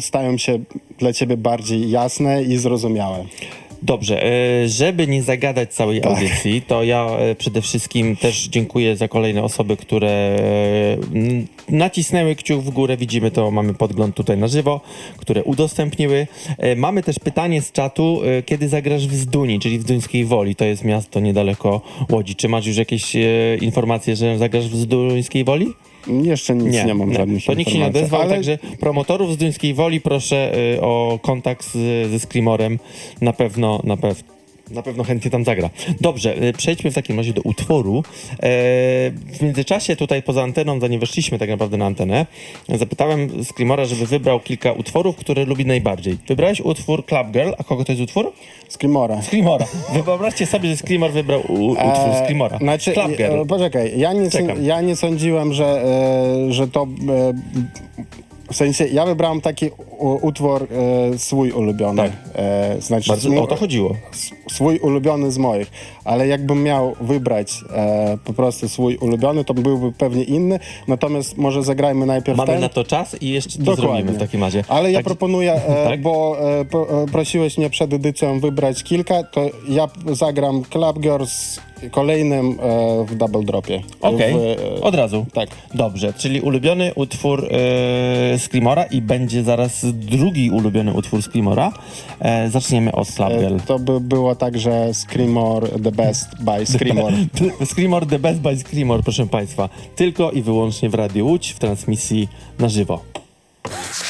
stają się dla ciebie bardziej jasne i zrozumiałe. Dobrze, żeby nie zagadać całej audycji, to ja przede wszystkim też dziękuję za kolejne osoby, które nacisnęły kciuk w górę, widzimy to, mamy podgląd tutaj na żywo, które udostępniły. Mamy też pytanie z czatu, kiedy zagrasz w Zduni, czyli w Zduńskiej Woli, to jest miasto niedaleko Łodzi. Czy masz już jakieś informacje, że zagrasz w Zduńskiej Woli? Jeszcze nic nie mam żadnych to nikt się nie informacji, odezwał, ale także promotorów z Duńskiej Woli proszę o kontakt ze Screamorem, na pewno chętnie tam zagra. Dobrze, przejdźmy w takim razie do utworu. W międzyczasie tutaj poza anteną, zanim weszliśmy tak naprawdę na antenę, zapytałem Screamora, żeby wybrał kilka utworów, które lubi najbardziej. Wybrałeś utwór Club Girl, a kogo to jest utwór? Screamora. Wyobraźcie sobie, że Screamor wybrał utwór Screamora. Znaczy, Club Girl. Poczekaj, ja nie sądziłem, że to... W sensie, ja wybrałem taki utwór swój ulubiony. Tak. Znaczy, Bardzo o to chodziło. Swój ulubiony z moich, ale jakbym miał wybrać po prostu swój ulubiony, to byłby pewnie inny, natomiast może zagrajmy najpierw Mamy ten. na to czas i jeszcze to zrobimy w takim razie. Ale ja Tak, proponuję, tak? bo prosiłeś mnie przed edycją wybrać kilka, to ja zagram Club Girls kolejnym w Double Dropie. Okej, od razu. Tak. Dobrze, czyli ulubiony utwór Screamora i będzie zaraz drugi ulubiony utwór Screamora. Zaczniemy od Club Girl. To by było tak, że Screamor the best by Screamor. Screamor the best by Screamor, proszę Państwa. Tylko i wyłącznie w Radiu Łódź w transmisji na żywo.